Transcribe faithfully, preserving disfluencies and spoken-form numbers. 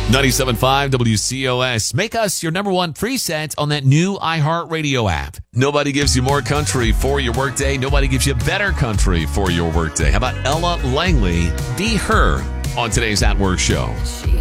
ninety-seven point five W C O S. Make us your number one preset on that new iHeartRadio app. Nobody gives you more country for your workday. Nobody gives you better country for your workday. How about Ella Langley? Be Her on today's At Work show.